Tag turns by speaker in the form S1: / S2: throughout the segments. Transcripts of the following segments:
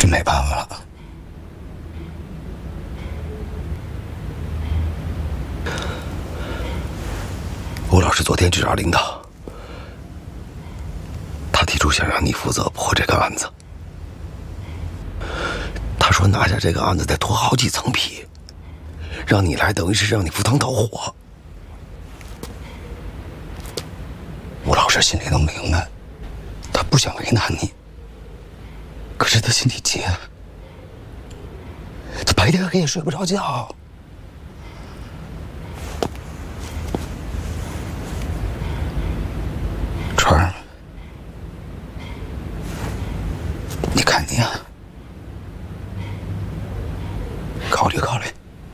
S1: 真没办法了。吴老师昨天去找领导，他提出想让你负责破这个案子。他说拿下这个案子得脱好几层皮，让你来等于是让你赴汤蹈火。吴老师心里都明白，他不想为难你，可是他心里急，他白天黑夜睡不着觉。川儿，你看你啊，考虑考虑。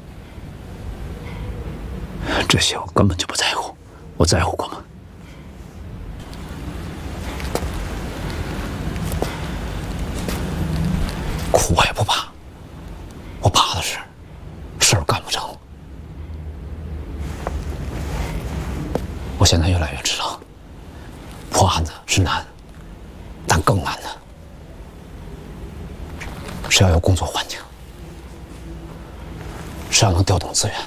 S1: 这些我根本就不在乎，我在乎过吗？苦我也不怕，我怕的是事儿干不成。我现在越来越知道，破案子是难，但更难的是要有工作环境，是要能调动资源。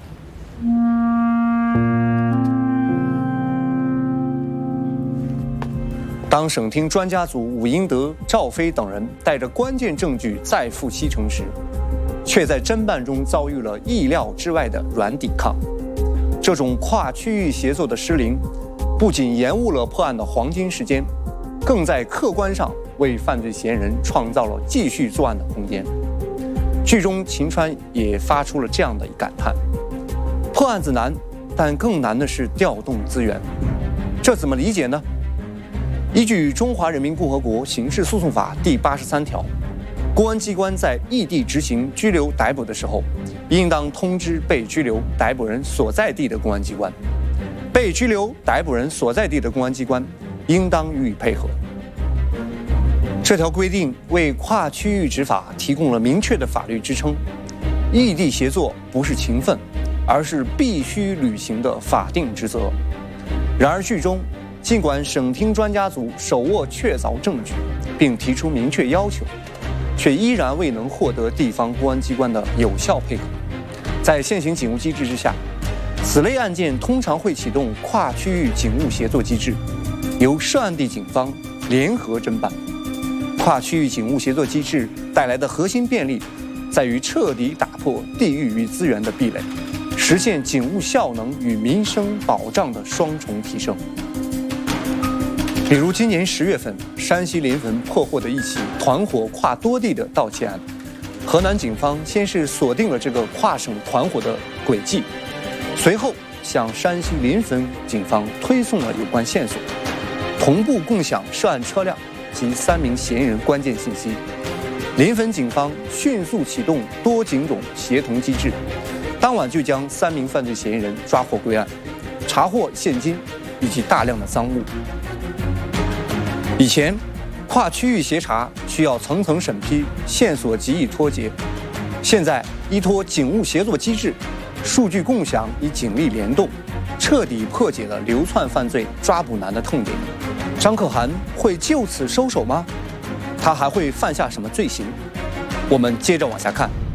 S2: 当省厅专家组武英德、赵飞等人带着关键证据再赴西城时，却在侦办中遭遇了意料之外的软抵抗。这种跨区域协作的失灵，不仅延误了破案的黄金时间，更在客观上为犯罪嫌疑人创造了继续作案的空间。剧中秦川也发出了这样的感叹：破案子难，但更难的是调动资源。这怎么理解呢？依据《中华人民共和国刑事诉讼法》第83条，公安机关在异地执行拘留逮捕的时候，应当通知被拘留逮捕人所在地的公安机关，被拘留逮捕人所在地的公安机关应当予以配合。这条规定为跨区域执法提供了明确的法律支撑。异地协作不是情分，而是必须履行的法定职责。然而剧中，尽管省厅专家组手握确凿证据，并提出明确要求，却依然未能获得地方公安机关的有效配合。在现行警务机制之下，此类案件通常会启动跨区域警务协作机制，由涉案地警方联合侦办。跨区域警务协作机制带来的核心便利，在于彻底打破地域与资源的壁垒，实现警务效能与民生保障的双重提升。比如今年10月份，山西临汾破获的一起团伙跨多地的盗窃案，河南警方先是锁定了这个跨省团伙的轨迹，随后向山西临汾警方推送了有关线索，同步共享涉案车辆及3名嫌疑人关键信息。临汾警方迅速启动多警种协同机制，当晚就将3名犯罪嫌疑人抓获归案，查获现金以及大量的赃物。以前，跨区域协查需要层层审批，线索极易脱节。现在依托警务协作机制，数据共享与警力联动，彻底破解了流窜犯罪抓捕难的痛点。张可汗会就此收手吗？他还会犯下什么罪行？我们接着往下看。